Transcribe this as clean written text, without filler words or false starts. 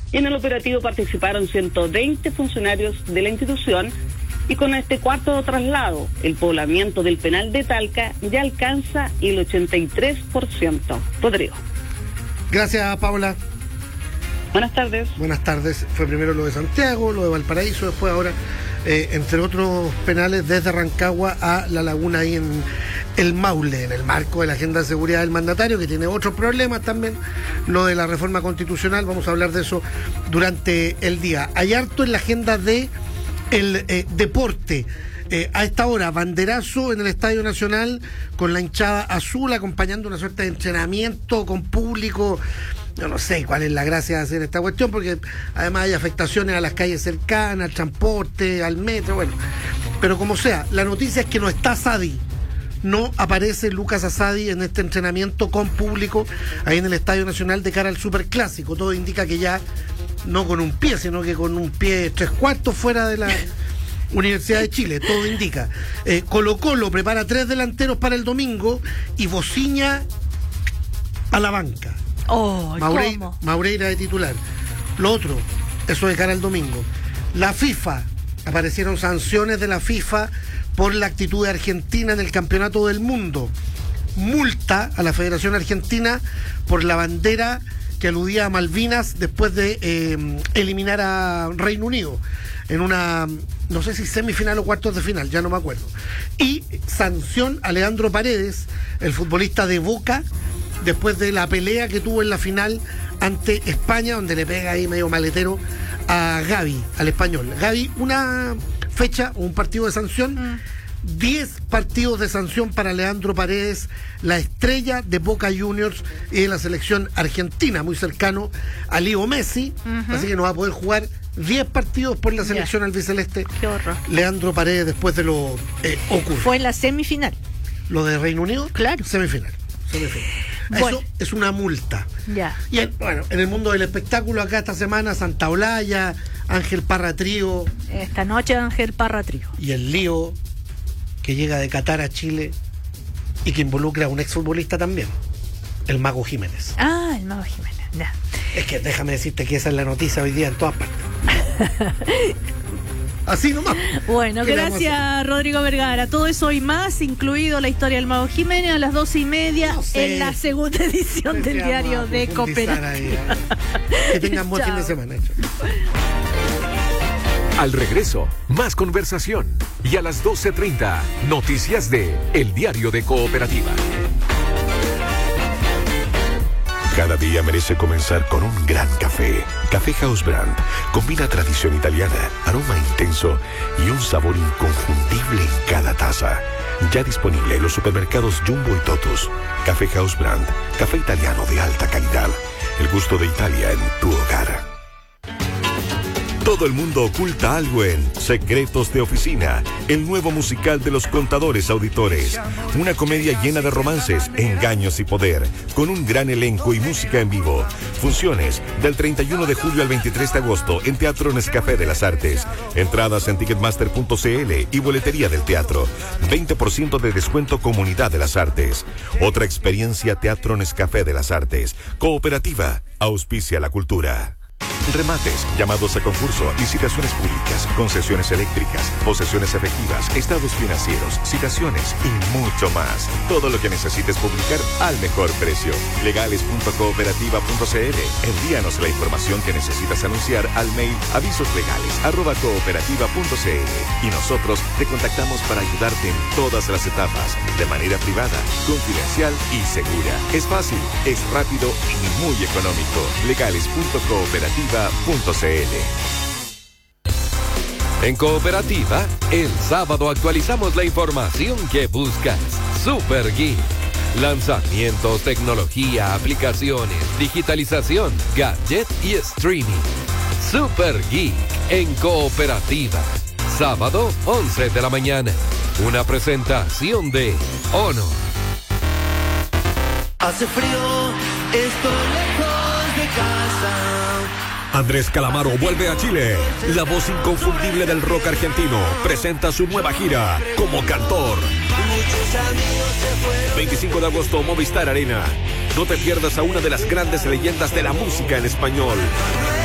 y en el operativo participaron 120 funcionarios de la institución. Y con este cuarto traslado, el poblamiento del penal de Talca ya alcanza el 83%. Rodrigo. Gracias, Paula. Buenas tardes. Buenas tardes. Fue primero lo de Santiago, lo de Valparaíso, después ahora, entre otros penales, desde Rancagua a La Laguna, ahí en el Maule, en el marco de la agenda de seguridad del mandatario, que tiene otros problemas también, lo de la reforma constitucional. Vamos a hablar de eso durante el día. Hay harto en la agenda de el deporte. A esta hora, banderazo en el Estadio Nacional con la hinchada azul, acompañando una suerte de entrenamiento con público. Yo no sé cuál es la gracia de hacer esta cuestión, porque además hay afectaciones a las calles cercanas, al transporte, al metro, bueno. Pero como sea, la noticia es que no está Asadi. No aparece Lucas Asadi en este entrenamiento con público ahí en el Estadio Nacional de cara al Superclásico. Todo indica que ya no con un pie, sino que con un pie 3/4 fuera de la Universidad de Chile. Todo indica. Colo-Colo prepara 3 delanteros para el domingo y Bociña a la banca. Oh, Maureira de titular. Lo otro, eso de cara al domingo. La FIFA, aparecieron sanciones de la FIFA por la actitud de Argentina en el Campeonato del Mundo. Multa a la Federación Argentina por la bandera que aludía a Malvinas después de eliminar a Reino Unido en una, no sé si semifinal o cuartos de final, ya no me acuerdo. Y sanción a Leandro Paredes, el futbolista de Boca, después de la pelea que tuvo en la final ante España, donde le pega ahí medio maletero a Gavi, al español. Gavi, una fecha o un partido de sanción, 10 partidos de sanción para Leandro Paredes, la estrella de Boca Juniors y de la selección argentina, muy cercano a Leo Messi, así que no va a poder jugar 10 partidos por la selección albiceleste. Qué horror. Leandro Paredes, después de lo ocurrido. Fue en la semifinal. ¿Lo de Reino Unido? Claro. Semifinal. Bueno. Eso es una multa. Ya. Y bueno, en el mundo del espectáculo acá esta semana, Santa Olaya, Ángel Parra Trío. Esta noche Ángel Parra Trío. Y el lío que llega de Qatar a Chile y que involucra a un exfutbolista también, el Mago Jiménez. Ah, el Mago Jiménez, ya. Es que déjame decirte que esa es la noticia hoy día en todas partes. Así nomás. Bueno, gracias Rodrigo Vergara. Todo eso y más, incluido la historia del Mago Jiménez, a las 12:30 en la segunda edición del diario de Cooperativa. Que tengan buen fin de semana. Al regreso, más conversación. Y a las 12:30, noticias de El Diario de Cooperativa. Cada día merece comenzar con un gran café. Café House Brand combina tradición italiana, aroma intenso y un sabor inconfundible en cada taza. Ya disponible en los supermercados Jumbo y Totus. Café House Brand, café italiano de alta calidad. El gusto de Italia en tu hogar. Todo el mundo oculta algo en Secretos de Oficina, el nuevo musical de los contadores auditores. Una comedia llena de romances, engaños y poder, con un gran elenco y música en vivo. Funciones del 31 de julio al 23 de agosto en Teatro Nescafé de las Artes. Entradas en ticketmaster.cl y boletería del teatro. 20% de descuento Comunidad de las Artes. Otra experiencia Teatro Nescafé de las Artes. Cooperativa, auspicia la cultura. Remates, llamados a concurso, licitaciones públicas, concesiones eléctricas, posesiones efectivas, estados financieros, citaciones y mucho más. Todo lo que necesites publicar al mejor precio. Legales.cooperativa.cl. Envíanos la información que necesitas anunciar al mail avisoslegales@cooperativa.cl y nosotros te contactamos para ayudarte en todas las etapas, de manera privada, confidencial y segura. Es fácil, es rápido y muy económico. Legales.cooperativa.cl. En Cooperativa, el sábado actualizamos la información que buscas. Super Geek. Lanzamientos, tecnología, aplicaciones, digitalización, gadget y streaming. Super Geek en Cooperativa. Sábado, 11 de la mañana. Una presentación de Honor. Hace frío, estoy lejos de casa. Andrés Calamaro vuelve a Chile. La voz inconfundible del rock argentino presenta su nueva gira como cantor. 25 de agosto, Movistar Arena. No te pierdas a una de las grandes leyendas de la música en español.